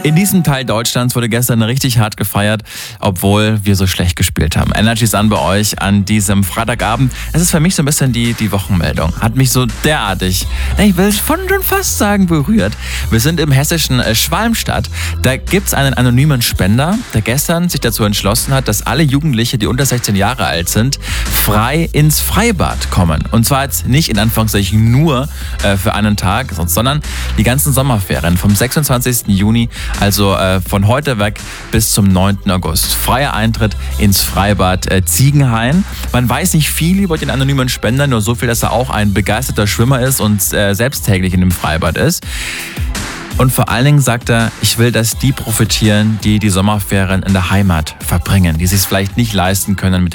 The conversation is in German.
In diesem Teil Deutschlands wurde gestern richtig hart gefeiert, obwohl wir so schlecht gespielt haben. Energy ist an bei euch an diesem Freitagabend. Es ist für mich so ein bisschen die Wochenmeldung. Hat mich so derartig, ich will schon fast sagen, berührt. Wir sind im hessischen Schwalmstadt. Da gibt es einen anonymen Spender, der gestern sich dazu entschlossen hat, dass alle Jugendliche, die unter 16 Jahre alt sind, frei ins Freibad kommen. Und zwar jetzt nicht in Anführungszeichen nur für einen Tag, sondern die ganzen Sommerferien vom 26. Juni, also von heute weg bis zum 9. August. Freier Eintritt ins Freibad Ziegenhain. Man weiß nicht viel über den anonymen Spender, nur so viel, dass er auch ein begeisterter Schwimmer ist und selbst täglich in dem Freibad ist. Und vor allen Dingen sagt er, ich will, dass die profitieren, die die Sommerferien in der Heimat verbringen, die sich es vielleicht nicht leisten können, mit